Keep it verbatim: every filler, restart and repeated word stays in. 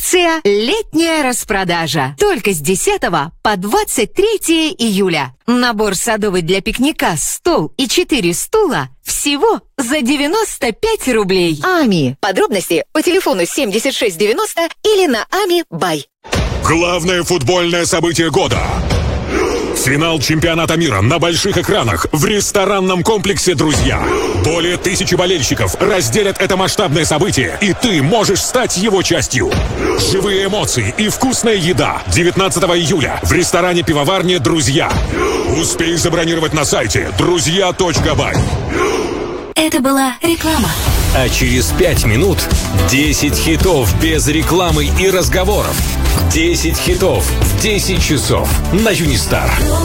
Акция «Летняя распродажа». Только с десятого по двадцать третье июля. Набор садовый для пикника, стол и четыре стула всего за девяносто пять рублей. Ами. Подробности по телефону семьдесят шесть девяносто или на Ами Бай. Главное футбольное событие года. Финал чемпионата мира на больших экранах в ресторанном комплексе «Друзья». Более тысячи болельщиков разделят это масштабное событие, и ты можешь стать его частью. Живые эмоции и вкусная еда. девятнадцатого июля в ресторане пивоварни «Друзья». Успей забронировать на сайте друзья точка бай. Это была реклама. А через пять минут десять хитов без рекламы и разговоров. десять хитов в десять часов на Юнистар.